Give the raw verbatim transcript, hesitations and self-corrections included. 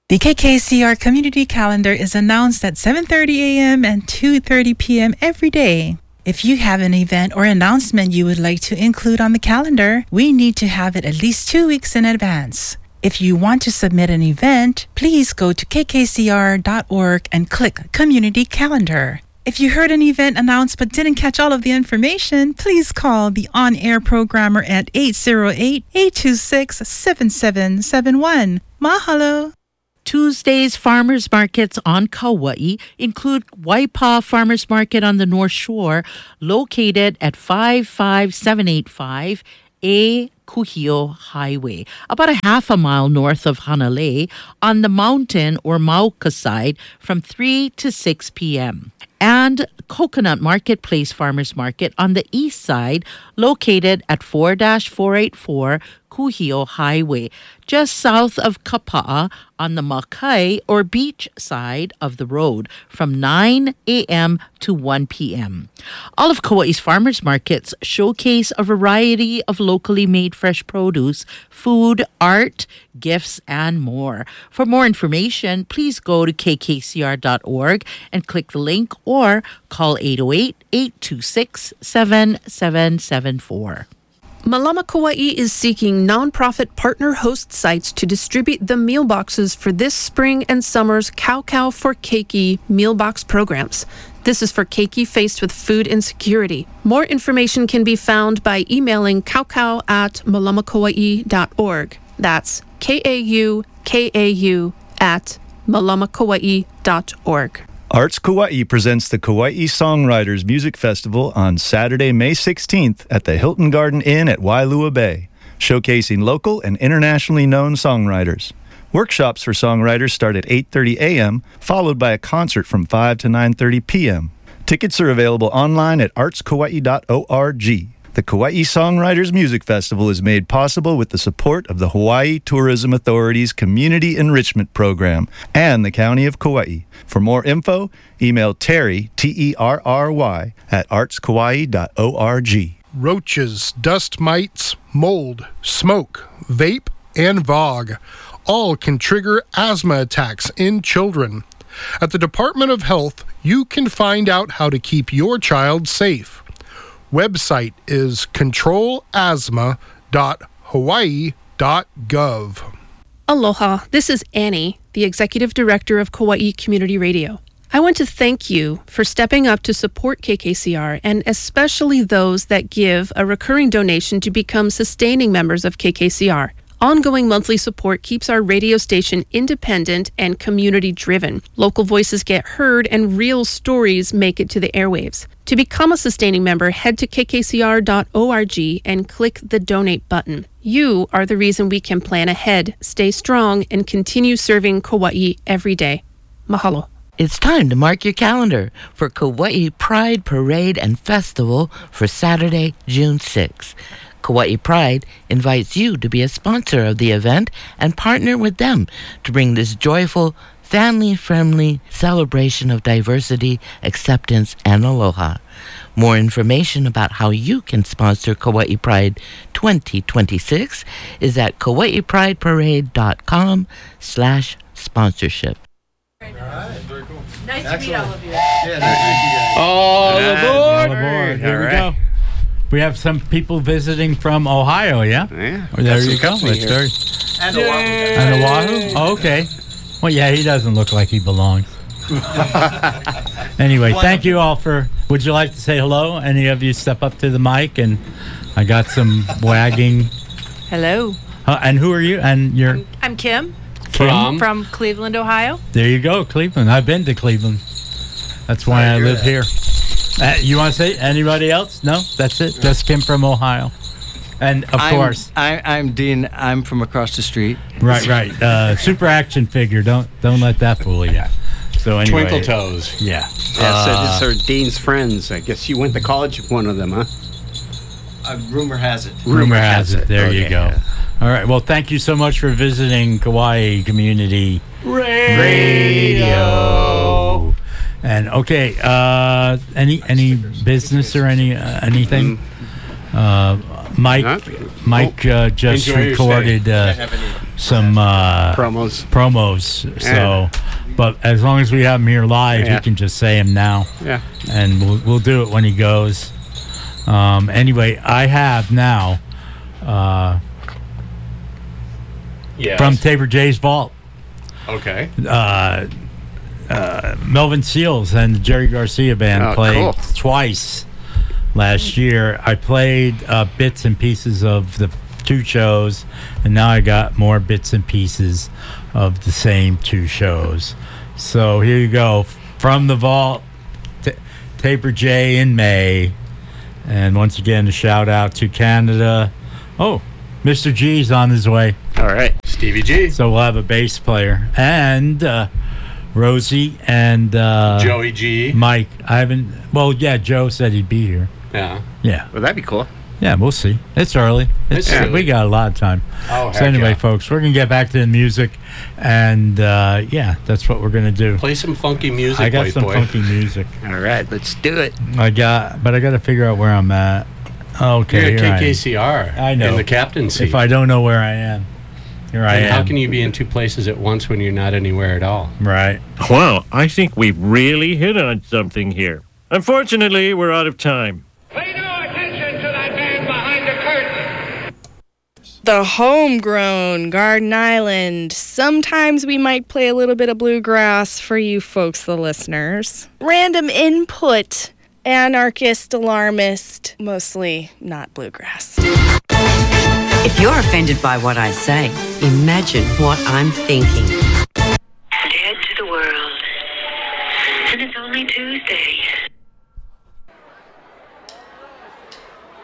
The K K C R Community Calendar is announced at seven thirty a.m. and two thirty p.m. every day. If you have an event or announcement you would like to include on the calendar, we need to have it at least two weeks in advance. If you want to submit an event, please go to k k c r dot org and click Community Calendar. If you heard an event announced but didn't catch all of the information, please call the on-air programmer at eight zero eight, eight two six, seven seven seven one. Mahalo! Tuesday's farmers markets on Kauai include Waipa Farmers Market on the North Shore, located at five five seven eight five A Kuhio Highway, about a half a mile north of Hanalei, on the mountain or Mauka side from three to six p.m. And Coconut Marketplace Farmers Market on the east side, located at four four eight four Kuhio Highway, just south of Kapa'a on the Makai or beach side of the road from nine a.m. to one p.m. All of Kauai's farmers markets showcase a variety of locally made fresh produce, food, art, gifts, and more. For more information, please go to k k c r dot org and click the link or call eight oh eight, eight two six, seven seven seven four. Malama Kauai is seeking nonprofit partner host sites to distribute the meal boxes for this spring and summer's Cow Cow for Keiki meal box programs. This is for Keiki faced with food insecurity. More information can be found by emailing kaukau at malamakauai dot org. That's K A U K A U at malamakauai dot org. Arts Kauai presents the Kauai Songwriters Music Festival on Saturday, May sixteenth at the Hilton Garden Inn at Wailua Bay, showcasing local and internationally known songwriters. Workshops for songwriters start at eight thirty a.m., followed by a concert from five to nine thirty p.m. Tickets are available online at arts kauai dot org. The Kauai Songwriters Music Festival is made possible with the support of the Hawaii Tourism Authority's Community Enrichment Program and the County of Kauai. For more info, email Terry, T E R R Y, at arts kauai dot org. Roaches, dust mites, mold, smoke, vape, and V O G all can trigger asthma attacks in children. At the Department of Health, you can find out how to keep your child safe. Website is control asthma dot hawaii dot gov. Aloha, this is Annie, the Executive Director of Kauai Community Radio. I want to thank you for stepping up to support K K C R, and especially those that give a recurring donation to become sustaining members of K K C R. Ongoing monthly support keeps our radio station independent and community-driven. Local voices get heard and real stories make it to the airwaves. To become a sustaining member, head to k k c r dot org and click the donate button. You are the reason we can plan ahead, stay strong, and continue serving Kauai every day. Mahalo. It's time to mark your calendar for Kauai Pride Parade and Festival for Saturday, June sixth. Kauai Pride invites you to be a sponsor of the event and partner with them to bring this joyful, family-friendly celebration of diversity, acceptance, and aloha. More information about how you can sponsor Kauai Pride twenty twenty-six is at kauai pride parade dot com slash sponsorship. All right. Very cool. Nice Excellent. to meet all of you. Yeah, nice to meet you guys. All aboard! All aboard. Here All we right. go. We have some people visiting from Ohio, yeah? Yeah. Oh, there Got you some go. company That's here. very... And Oahu. And Oahu? Oh, okay. Well, yeah, he doesn't look like he belongs. Anyway, thank you all for... Would you like to say hello? Any of you step up to the mic, and I got some wagging... Hello. Uh, and who are you? And you're... I'm, I'm Kim Kim? from Cleveland, Ohio. There you go, Cleveland. I've been to Cleveland. That's why I live here. Uh, you want to say anybody else? No, that's it. Just Kim from Ohio. And of I'm, course, I, I'm Dean. I'm from across the street. right, right. Uh, super action figure. Don't don't let that fool you. So anyway, Twinkle Toes. Yeah. Yeah, Uh, so these are Dean's friends. I guess you went to college with one of them, huh? Uh, rumor has it. rumor has it. There you Okay, go. yeah. All right. Well, thank you so much for visiting Kauai Community Radio. And okay, uh, any any business or any uh, anything? Uh, Mike, Huh? Mike uh, just Enjoy your recorded uh, some uh, Promos. promos. So, but as long as we have him here live, Yeah. he can just say him now, Yeah. and we'll we'll do it when he goes. Um, anyway, I have now uh, Yes. from Tabor Jay's Vault. Okay. Uh, uh, Melvin Seals and the Jerry Garcia Band Oh, played cool. twice last year. I played uh, bits and pieces of the two shows, and now I got more bits and pieces of the same two shows. So here you go. From the Vault, T- Tabor Jay in May. And once again, a shout out to Canada. Oh, Mister G's on his way. All right. Stevie G. So we'll have a bass player. And uh, Rosie and uh, Joey G. Mike. I haven't. Well, yeah, Joe said he'd be here. Yeah. Yeah. Well, that'd be cool. Yeah, we'll see. It's early. It's, It's early. We got a lot of time. Oh, So heck anyway, yeah. folks, we're going to get back to the music. And uh, yeah, that's what we're going to do. Play some funky music, I got white some boy. funky music. All right, let's do it. I got, but I got to figure out where I'm at. Okay, You're here at I am. K K C R. I know. In the captain's seat. If I don't know where I am, here I And am. how can you be in two places at once when you're not anywhere at all? Right. Well, I think we've really hit on something here. Unfortunately, we're out of time. Pay no attention to that man behind the curtain. The homegrown Garden Island. Sometimes we might play a little bit of bluegrass for you folks, the listeners. Random input. Anarchist, alarmist, mostly not bluegrass. If you're offended by what I say, imagine what I'm thinking. Dead to the world. And it's only Tuesday.